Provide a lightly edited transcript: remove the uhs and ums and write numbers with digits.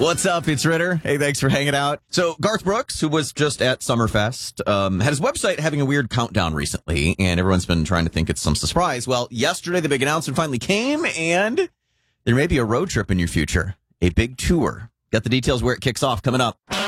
What's up? It's Ritter. Hey, thanks for hanging out. So Garth Brooks, who was just at Summerfest, had his website having a weird countdown recently, and everyone's been trying to think it's some surprise. Well, yesterday the big announcement finally came, and there may be a road trip in your future, a big tour. Got the details where it kicks off coming up.